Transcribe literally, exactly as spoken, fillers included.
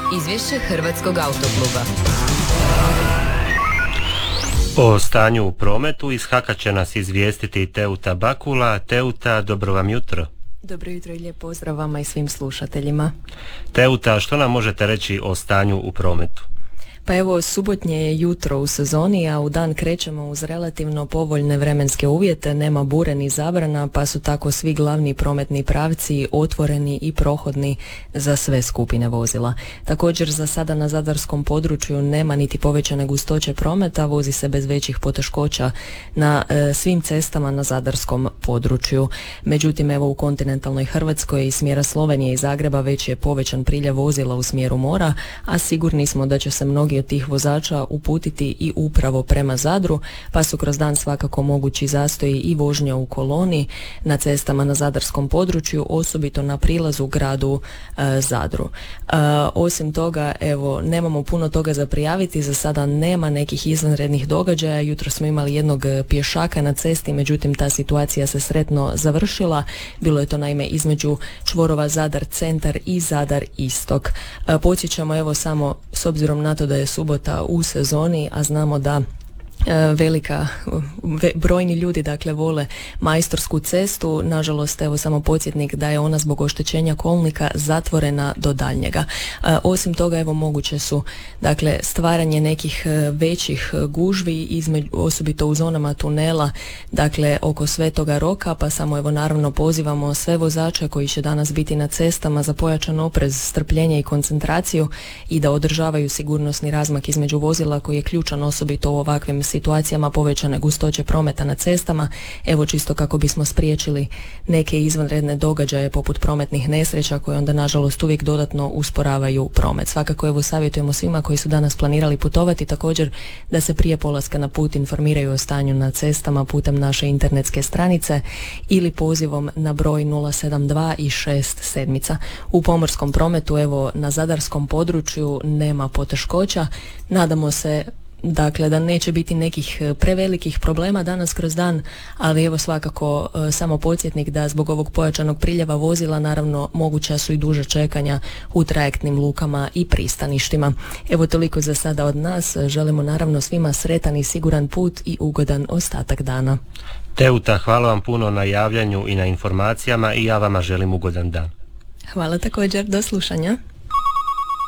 Izvješće Hrvatskog autokluba. O stanju u prometu iz Haka će nas izvijestiti Teuta Bakula. Teuta, dobro vam jutro. Dobro jutro i lijep pozdrav vama i svim slušateljima. Teuta, što nam možete reći o stanju u prometu? Pa evo, subotnje je jutro u sezoni, a u dan krećemo uz relativno povoljne vremenske uvjete, nema bure ni zabrana, pa su tako svi glavni prometni pravci otvoreni i prohodni za sve skupine vozila. Također za sada na zadarskom području nema niti povećane gustoće prometa, vozi se bez većih poteškoća na e, svim cestama na zadarskom području. Međutim, evo u kontinentalnoj Hrvatskoj iz smjera Slovenije i Zagreba već je povećan priljev vozila u smjeru mora, a sigurni smo da će se mnogi od tih vozača uputiti i upravo prema Zadru, pa su kroz dan svakako mogući zastoji i vožnja u koloni na cestama na zadarskom području, osobito na prilazu gradu e, Zadru. E, osim toga, evo, nemamo puno toga za prijaviti, za sada nema nekih izvanrednih događaja. Jutro smo imali jednog pješaka na cesti, međutim ta situacija se sretno završila. Bilo je to naime između čvorova Zadar centar i Zadar istok. E, podsjećamo evo samo s obzirom na to da je subota u sezoni, a znamo da velika, ve, brojni ljudi dakle vole Majstorsku cestu. Nažalost, evo samo podsjetnik da je ona zbog oštećenja kolnika zatvorena do daljnjega. E, osim toga, evo moguće su dakle stvaranje nekih većih gužvi između, osobito u zonama tunela, dakle oko Svetoga Roka, pa samo evo naravno pozivamo sve vozače koji će danas biti na cestama za pojačan oprez, strpljenje i koncentraciju i da održavaju sigurnosni razmak između vozila koji je ključan osobito u ovakvim situacijama povećane gustoće prometa na cestama, evo čisto kako bismo spriječili neke izvanredne događaje poput prometnih nesreća koje onda nažalost uvijek dodatno usporavaju promet. Svakako evo savjetujemo svima koji su danas planirali putovati također da se prije polaska na put informiraju o stanju na cestama putem naše internetske stranice ili pozivom na broj nula sedam dva i šest sedmica. U pomorskom prometu evo na zadarskom području nema poteškoća, nadamo se dakle da neće biti nekih prevelikih problema danas kroz dan, ali evo svakako e, samo podsjetnik da zbog ovog pojačanog priljeva vozila naravno moguća su i duža čekanja u trajektnim lukama i pristaništima. Evo toliko za sada od nas, želimo naravno svima sretan i siguran put i ugodan ostatak dana. Teuta, hvala vam puno na javljanju i na informacijama i ja vama želim ugodan dan. Hvala također, do slušanja.